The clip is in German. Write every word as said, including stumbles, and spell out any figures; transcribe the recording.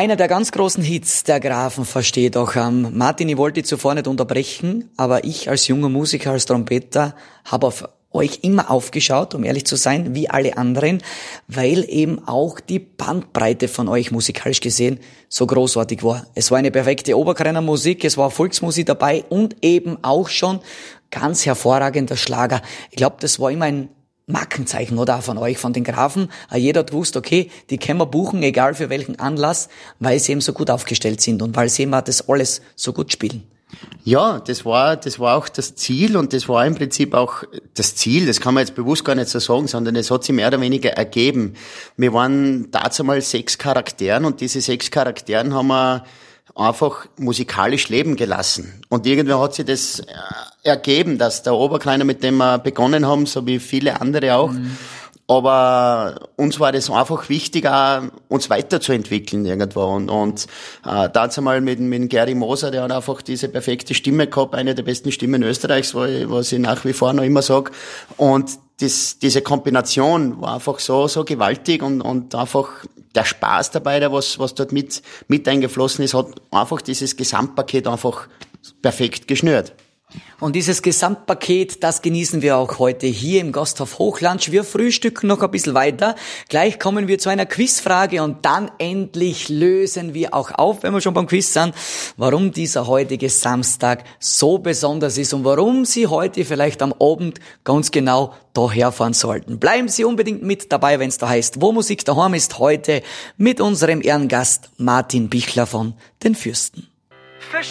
Einer der ganz großen Hits der Grafen versteht auch. Ähm, Martin, ich wollte dich zuvor nicht unterbrechen, aber ich als junger Musiker, als Trompeter, habe auf euch immer aufgeschaut, um ehrlich zu sein, wie alle anderen, weil eben auch die Bandbreite von euch musikalisch gesehen so großartig war. Es war eine perfekte Oberkreiner Musik, es war Volksmusik dabei und eben auch schon ganz hervorragender Schlager. Ich glaube, das war immer ein Markenzeichen, oder auch von euch, von den Grafen. Jeder hat gewusst, okay, die können wir buchen, egal für welchen Anlass, weil sie eben so gut aufgestellt sind und weil sie eben auch das alles so gut spielen. Ja, das war, das war auch das Ziel und das war im Prinzip auch das Ziel, das kann man jetzt bewusst gar nicht so sagen, sondern es hat sich mehr oder weniger ergeben. Wir waren dazu mal sechs Charakteren und diese sechs Charakteren haben wir einfach musikalisch leben gelassen. Und irgendwann hat sich das ergeben, dass der Oberkleiner, mit dem wir begonnen haben, so wie viele andere auch, mhm. aber uns war das einfach wichtig, auch uns weiterzuentwickeln irgendwo. Und, und äh, dazu mal mit, mit Gary Moser, der hat einfach diese perfekte Stimme gehabt, eine der besten Stimmen Österreichs, was ich nach wie vor noch immer sage. Und das, diese Kombination war einfach so, so gewaltig und, und einfach der Spaß dabei, der was, was dort mit, mit eingeflossen ist, hat einfach dieses Gesamtpaket einfach perfekt geschnürt. Und dieses Gesamtpaket, das genießen wir auch heute hier im Gasthof Hochlandsch. Wir frühstücken noch ein bisschen weiter. Gleich kommen wir zu einer Quizfrage und dann endlich lösen wir auch auf, wenn wir schon beim Quiz sind, warum dieser heutige Samstag so besonders ist und warum Sie heute vielleicht am Abend ganz genau daher fahren sollten. Bleiben Sie unbedingt mit dabei, wenn es da heißt, wo Musik daheim ist, heute mit unserem Ehrengast Martin Bichler von den Fürsten.